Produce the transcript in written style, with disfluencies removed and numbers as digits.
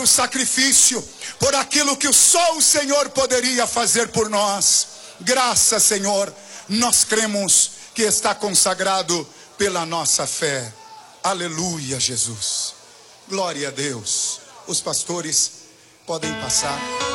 pelo sacrifício, por aquilo que só o Senhor poderia fazer por nós. Graças, Senhor, nós cremos que está consagrado pela nossa fé. Aleluia, Jesus. Glória a Deus. Os pastores podem passar.